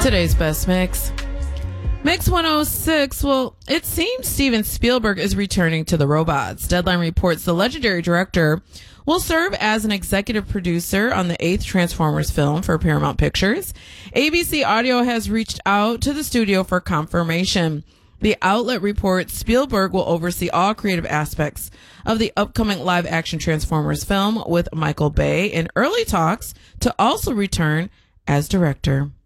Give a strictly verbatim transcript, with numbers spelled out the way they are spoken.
Today's best mix. Mix one oh six. Well, it seems Steven Spielberg is returning to the robots. Deadline reports the legendary director will serve as an executive producer on the eighth Transformers film for Paramount Pictures. A B C Audio has reached out to the studio for confirmation. The outlet reports Spielberg will oversee all creative aspects of the upcoming live-action Transformers film, with Michael Bay in early talks to also return as director.